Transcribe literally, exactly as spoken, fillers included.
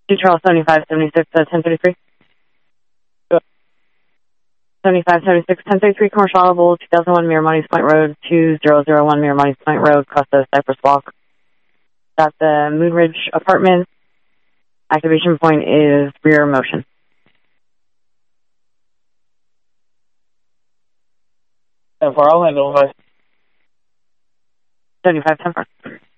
two Charles seventy-five seventy-six, uh, ten thirty-three. seventy-five seventy-six, ten thirty-three, Commercial Audible, two thousand one Miramontes Point Road, two thousand one Miramontes Point Road, Costa Cypress Walk. At the Moonridge Apartment. Activation point is rear motion. ten four, I'll handle it. seventy-five ten four.